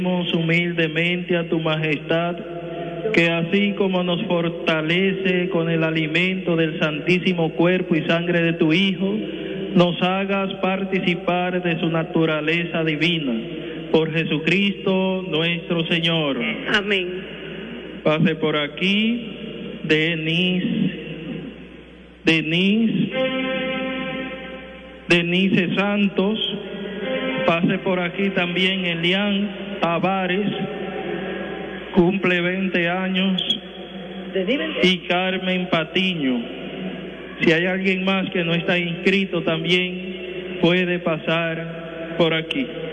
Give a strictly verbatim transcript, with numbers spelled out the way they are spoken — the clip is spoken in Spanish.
Humildemente a tu majestad, que así como nos fortalece con el alimento del santísimo cuerpo y sangre de tu Hijo, nos hagas participar de su naturaleza divina. Por Jesucristo nuestro Señor. Amén. Pase por aquí, Denise, Denise, Denise Santos. Pase por aquí también Elian Tavares, cumple veinte años, y Carmen Patiño. Si hay alguien más que no está inscrito también puede pasar por aquí.